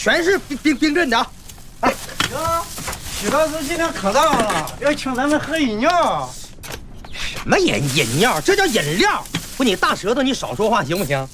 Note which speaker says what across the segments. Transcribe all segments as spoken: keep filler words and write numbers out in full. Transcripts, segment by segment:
Speaker 1: 全是冰冰冰镇的啊！哎，
Speaker 2: 呀，许老师今天可大了，要请咱们喝饮料。
Speaker 1: 什么饮饮料？这叫饮料。不，你大舌头，你少说话行不行？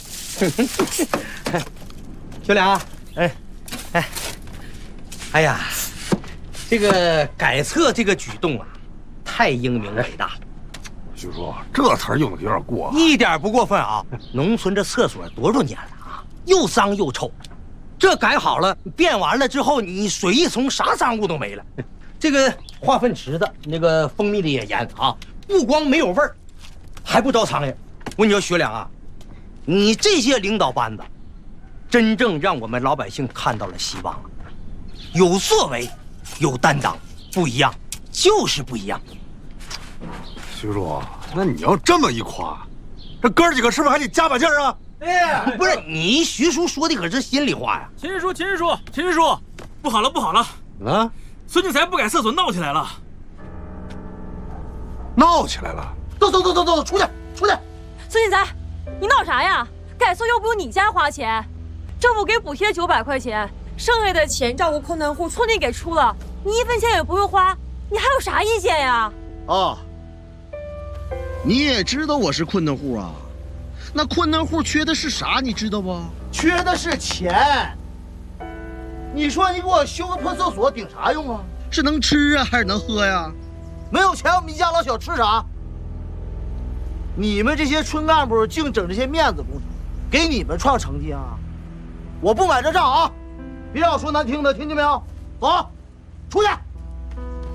Speaker 1: 秋良，哎，哎，哎呀，这个改厕这个举动啊，太英明伟大了。
Speaker 3: 徐叔，这词儿用的有点过、啊，
Speaker 1: 一点不过分啊！农村这厕所多少年了啊，又脏又臭，这改好了，变完了之后，你水一冲，啥脏物都没了。这个化粪池子那个封闭的也严啊，不光没有味儿，还不招苍蝇。我跟你说，学良啊，你这些领导班子，真正让我们老百姓看到了希望了，有作为，有担当，不一样，就是不一样。
Speaker 3: 徐叔，那你要这么一夸，这哥几个是不是还得加把劲儿啊？
Speaker 1: 哎，不是你徐叔说的可是心里话呀。
Speaker 4: 秦叔，秦叔，秦叔，不好了，不好了！
Speaker 3: 啊，
Speaker 4: 孙庆才不改厕所闹起来了，
Speaker 3: 闹起来了！
Speaker 1: 走走走走走，出去出去！
Speaker 5: 孙庆才，你闹啥呀？改厕又不用你家花钱，政府给补贴九百块钱，剩下的钱照顾困难户，村里给出了，你一分钱也不用花，你还有啥意见呀？
Speaker 6: 哦。你也知道我是困难户啊，那困难户缺的是啥？你知道不？
Speaker 2: 缺的是钱。你说你给我修个破厕所顶啥用啊？
Speaker 6: 是能吃啊，还是能喝呀？
Speaker 2: 没有钱，我们一家老小吃啥？你们这些村干部净整这些面子工程，给你们创成绩啊！我不买这账啊！别让我说难听的，听见没有？走，出去。